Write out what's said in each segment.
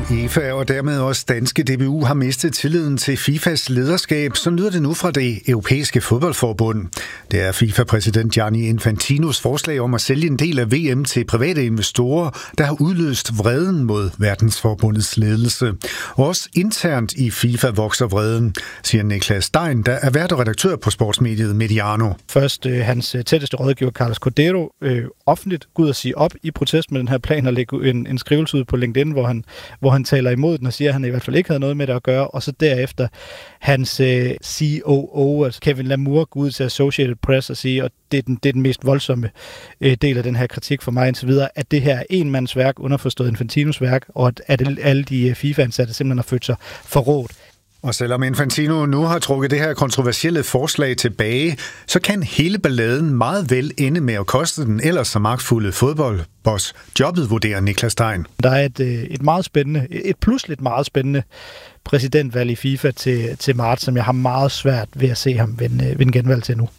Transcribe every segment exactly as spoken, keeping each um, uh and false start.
UEFA og dermed også danske D B U har mistet tilliden til FIFAs lederskab, så lyder det nu fra det europæiske fodboldforbund. Det er FIFA-præsident Gianni Infantinos forslag om at sælge en del af V M til private investorer, der har udløst vreden mod verdensforbundets ledelse. Også internt i FIFA vokser vreden, siger Niklas Stein, der er vært og redaktør på sportsmediet Mediano. Først øh, hans tætteste rådgiver, Carlos Cordero, øh, offentligt gå ud og sige op i protest med den her plan og lægge en, en skrivelse ud på LinkedIn, hvor han, hvor han taler imod den og siger, at han i hvert fald ikke havde noget med det at gøre. Og så derefter hans øh, C O O, altså Kevin Lamour, går ud til Associated Press og siger, og det er den, det er den mest voldsomme øh, del af den her kritik for mig indtil videre, at det her er en mands værk, underforstået Infantinos værk, og at, at alle de FIFA-ansatte simpelthen har følt sig forrådt. Og selvom Infantino nu har trukket det her kontroversielle forslag tilbage, så kan hele balladen meget vel ende med at koste den ellers så magtfulde fodboldboss jobbet, vurderer Niklas Stein. Der er et, et meget spændende, et pludseligt meget spændende præsidentvalg i FIFA til, til marts, som jeg har meget svært ved at se ham vinde, vinde genvalg til nu.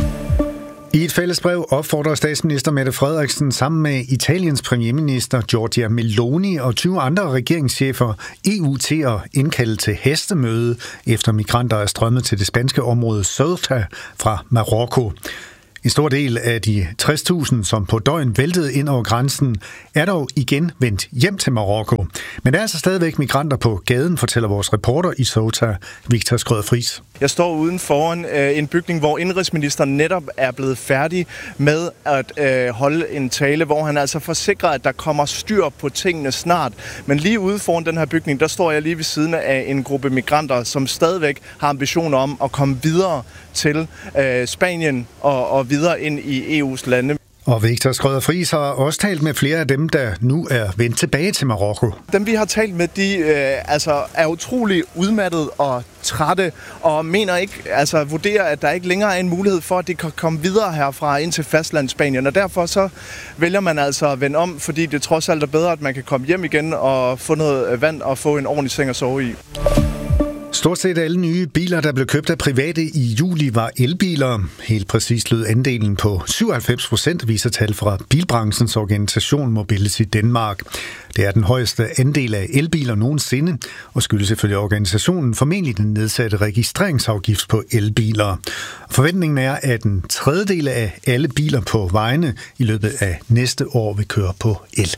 I et fælles brev opfordrer statsminister Mette Frederiksen sammen med Italiens premierminister Giorgia Meloni og tyve andre regeringschefer E U til at indkalde til hestemøde, efter migranter er strømmet til det spanske område Ceuta fra Marokko. En stor del af de tres tusind, som på døgn væltede ind over grænsen, er dog igen vendt hjem til Marokko. Men der er altså stadigvæk migranter på gaden, fortæller vores reporter i Ceuta, Victor Skrøder-Friis. Jeg står uden foran øh, en bygning, hvor indrigsministeren netop er blevet færdig med at øh, holde en tale, hvor han altså forsikrer, at der kommer styr på tingene snart. Men lige ude foran den her bygning, der står jeg lige ved siden af en gruppe migranter, som stadigvæk har ambitioner om at komme videre til øh, Spanien og, og videre ind i E U's lande. Og Victor Skrøder-Friis har også talt med flere af dem, der nu er vendt tilbage til Marokko. Dem, vi har talt med, de øh, altså, er utrolig udmattet og trætte, og mener ikke, altså vurderer, at der ikke længere er en mulighed for, at de kan komme videre herfra ind til fastland Spanien. Og derfor så vælger man altså at vende om, fordi det trods alt er bedre, at man kan komme hjem igen og få noget vand og få en ordentlig seng at sove i. Stort set alle nye biler, der blev købt af private i juli, var elbiler. Helt præcist lød andelen på syvoghalvfems procent, viser tal fra bilbranchens organisation Mobility Denmark. Det er den højeste andel af elbiler nogensinde, og skyldes selvfølgelig organisationen formentlig den nedsatte registreringsafgift på elbiler. Forventningen er, at en tredjedel af alle biler på vejene i løbet af næste år vil køre på el.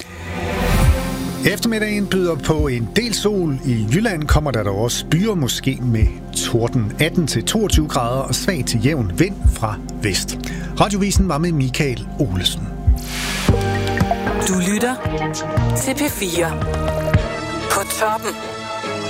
Eftermiddagen byder på en del sol. I Jylland kommer der dog også byer, måske med torden. atten til toogtyve grader og svag til jævn vind fra vest. Radiovisen var med Michael Olesen. Du lytter til P fire. På toppen